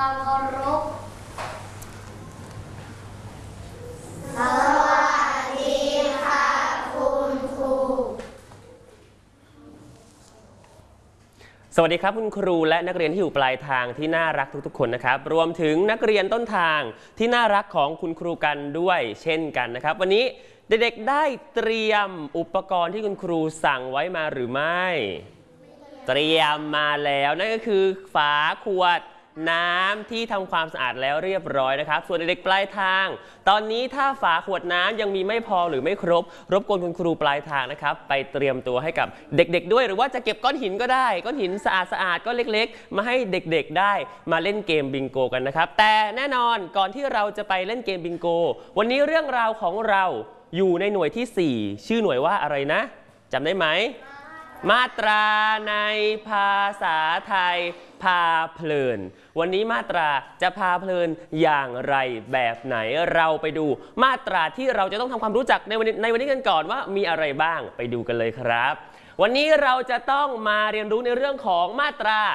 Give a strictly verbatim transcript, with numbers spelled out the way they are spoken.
ความเคารพสวัสดีค่ะคุณครูสวัสดีครับคุณครูและนักเรียนที่อยู่ปลายทางที่น่ารักทุกๆคนนะครับรวมถึงนักเรียนต้นทางที่น่ารักของคุณครูกันด้วยเช่นกันนะครับวันนี้เด็กๆได้เตรียมอุปกรณ์ที่คุณครูสั่งไว้มาหรือไม่เตรียมมาแล้วนั่นก็คือฝาขวดน้ำที่ทำความสะอาดแล้วเรียบร้อยนะครับส่วนเด็กๆปลายทางตอนนี้ถ้าฝาขวดน้ำยังมีไม่พอหรือไม่ครบรบกวนคุณครูปลายทางนะครับไปเตรียมตัวให้กับเด็กๆด้วยหรือว่าจะเก็บก้อนหินก็ได้ก้อนหินสะอาดๆก็เล็กๆมาให้เด็กๆได้มาเล่นเกมบิงโกกันนะครับแต่แน่นอนก่อนที่เราจะไปเล่นเกมบิงโกวันนี้เรื่องราวของเราอยู่ในหน่วยที่สี่ชื่อหน่วยว่าอะไรนะจำได้ไหมมาตราในภาษาไทยพาเพลินวันนี้มาตราจะพาเพลินอย่างไรแบบไหนเราไปดูมาตราที่เราจะต้องทำความรู้จักในวันนี้ในวันนี้กันก่อนว่ามีอะไรบ้างไปดูกันเลยครับวันนี้เราจะต้องมาเรียนรู้ในเรื่องของมาตรา